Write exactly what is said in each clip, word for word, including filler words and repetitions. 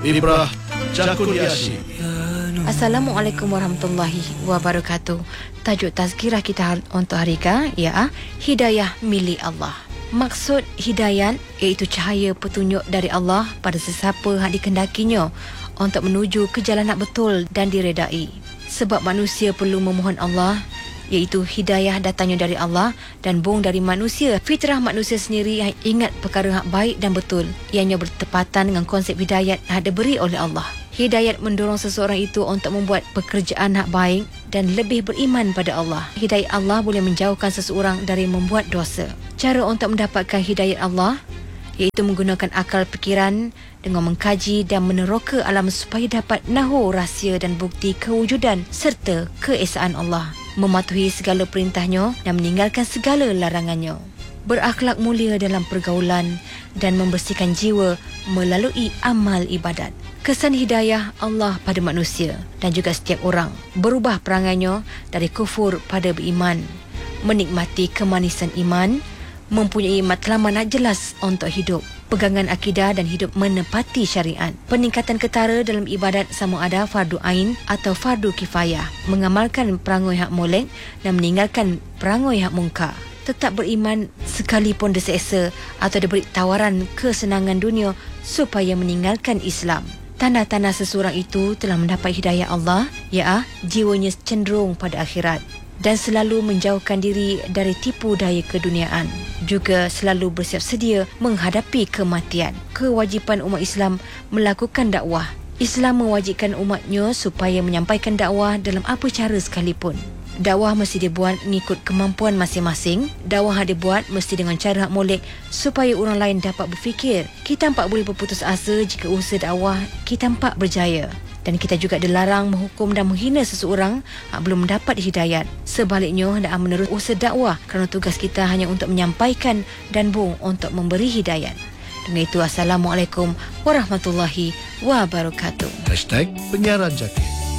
Ibrah Jakuliashi. Assalamualaikum warahmatullahi wabarakatuh. Tajuk tazkirah kita untuk hari ini ialah Hidayah milik Allah. Maksud hidayat iaitu cahaya petunjuk dari Allah pada sesiapa yang dikendakinya untuk menuju ke jalan yang betul dan diredai. Sebab manusia perlu memohon Allah, iaitu hidayah datangnya dari Allah dan bung dari manusia. Fitrah manusia sendiri yang ingat perkara yang baik dan betul, ianya bertepatan dengan konsep hidayat yang diberi oleh Allah. Hidayat mendorong seseorang itu untuk membuat pekerjaan yang baik dan lebih beriman pada Allah. Hidayat Allah boleh menjauhkan seseorang dari membuat dosa. Cara untuk mendapatkan hidayat Allah iaitu menggunakan akal fikiran dengan mengkaji dan meneroka alam supaya dapat nahu rahsia dan bukti kewujudan serta keesaan Allah, mematuhi segala perintahnya dan meninggalkan segala larangannya, berakhlak mulia dalam pergaulan dan membersihkan jiwa melalui amal ibadat. Kesan hidayah Allah pada manusia dan juga setiap orang berubah perangainya dari kufur pada beriman, menikmati kemanisan iman, mempunyai matlamat yang jelas untuk hidup, pegangan akidah dan hidup menepati syariat, peningkatan ketara dalam ibadat sama ada fardu ain atau fardu kifayah, mengamalkan perangai hak molek dan meninggalkan perangai hak mungkar, tetap beriman sekalipun diseksa atau diberi tawaran kesenangan dunia supaya meninggalkan Islam. Tanda-tanda seseorang itu telah mendapat hidayah Allah ialah jiwanya cenderung pada akhirat dan selalu menjauhkan diri dari tipu daya keduniaan, juga selalu bersiap sedia menghadapi kematian. Kewajipan umat Islam melakukan dakwah. Islam mewajibkan umatnya supaya menyampaikan dakwah dalam apa cara sekalipun. Dakwah mesti dibuat mengikut kemampuan masing-masing. Dakwah yang dibuat mesti dengan cara hak molek supaya orang lain dapat berfikir. Kita empat boleh berputus asa jika usaha dakwah kita empat berjaya. Dan kita juga dilarang menghukum dan menghina seseorang yang belum mendapat hidayat. Sebaliknya, hendaklah menerus usaha dakwah kerana tugas kita hanya untuk menyampaikan dan bung untuk memberi hidayat. Dengan itu, Assalamualaikum warahmatullahi wabarakatuh. Hashtag Penyiaran Jaki.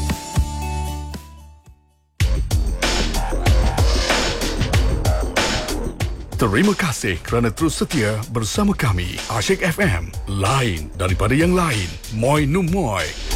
Terima kasih kerana terus setia bersama kami. Asyik F M, lain daripada yang lain. Moi nu moi.